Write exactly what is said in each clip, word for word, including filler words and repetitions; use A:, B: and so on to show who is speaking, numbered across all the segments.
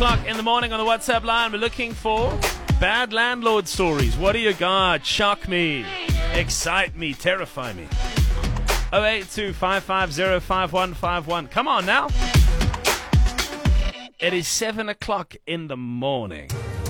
A: O'clock in the morning on the WhatsApp line. We're looking for bad landlord stories. What do you got? Shock me, excite me, terrify me. oh eight two, five five zero, five one five one. Come on now. It is seven o'clock in the morning.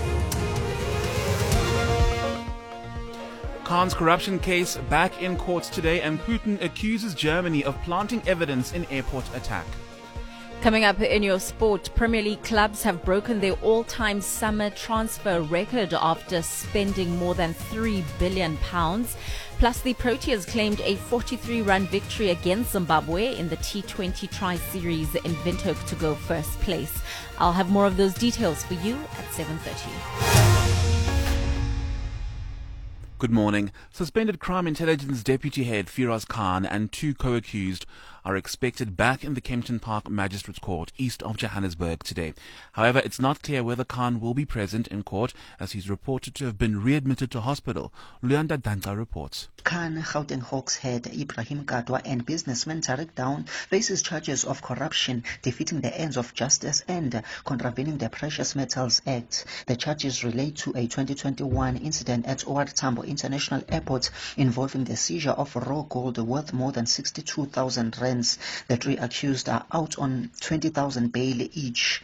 B: Khan's corruption case back in court today, and Putin accuses Germany of planting evidence in airport attack.
C: Coming up in your sport, Premier League clubs have broken their all-time summer transfer record after spending more than three billion pounds. Plus, the Proteas claimed a forty-three run victory against Zimbabwe in the T twenty Tri-Series in Windhoek to go first place. I'll have more of those details for you at seven thirty.
B: Good morning. Suspended Crime Intelligence Deputy Head Firoz Khan and two co-accused are expected back in the Kempton Park Magistrates Court east of Johannesburg today. However, it's not clear whether Khan will be present in court, as he's reported to have been readmitted to hospital. Luyanda Danta reports.
D: Khan, Gauteng Hawks head Ibrahim Gadwa and businessman Tariq Down faces charges of corruption, defeating the ends of justice and contravening the Precious Metals Act. The charges relate to a twenty twenty-one incident at O R Tambo International Airport involving the seizure of raw gold worth more than sixty-two thousand rands. The three accused are out on twenty thousand bail each.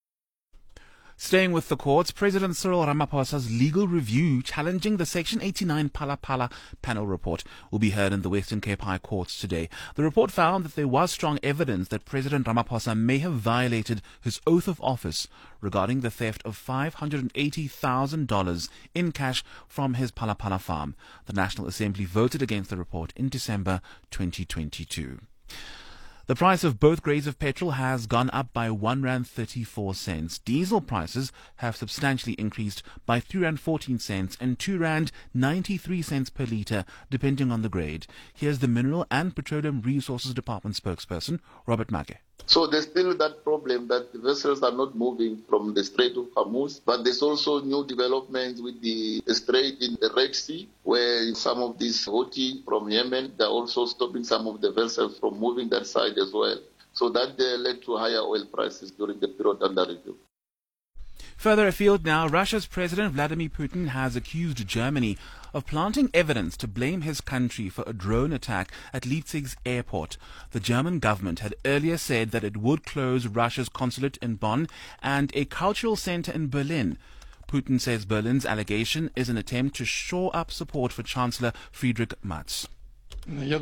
B: Staying with the courts, President Cyril Ramaphosa's legal review challenging the Section eighty-nine Phala Phala panel report will be heard in the Western Cape High Courts today. The report found that there was strong evidence that President Ramaphosa may have violated his oath of office regarding the theft of five hundred eighty thousand dollars in cash from his Phala Phala farm. The National Assembly voted against the report in December twenty twenty-two. The price of both grades of petrol has gone up by one rand thirty-four cents. Diesel prices have substantially increased by three rand fourteen cents and two rand ninety-three cents per litre, depending on the grade. Here's the Mineral and Petroleum Resources Department spokesperson, Robert Mage.
E: So there's still that problem that the vessels are not moving from the Strait of Hormuz, but there's also new developments with the strait in the Red Sea, where some of these Houthi from Yemen, they're also stopping some of the vessels from moving that side as well. So that uh, led to higher oil prices during the period under review.
B: Further afield now, Russia's President Vladimir Putin has accused Germany of planting evidence to blame his country for a drone attack at Leipzig's airport. The German government had earlier said that it would close Russia's consulate in Bonn and a cultural center in Berlin. Putin says Berlin's allegation is an attempt to shore up support for Chancellor Friedrich Merz.
F: I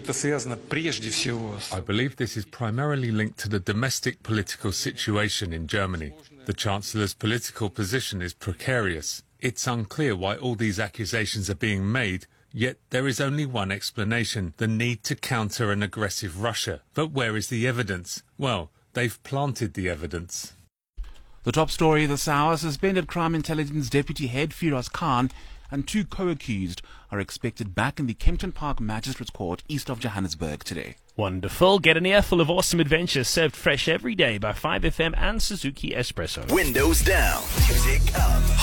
F: believe this is primarily linked to the domestic political situation in Germany. The Chancellor's political position is precarious. It's unclear why all these accusations are being made, yet there is only one explanation: the need to counter an aggressive Russia. But where is the evidence? Well, they've planted the evidence.
B: The top story this hour: suspended Crime Intelligence Deputy Head Firoz Khan and two co-accused are expected back in the Kempton Park Magistrates Court east of Johannesburg today.
A: Wonderful. Get an ear full of awesome adventures served fresh every day by five F M and Suzuki Espresso.
G: Windows down. Music up.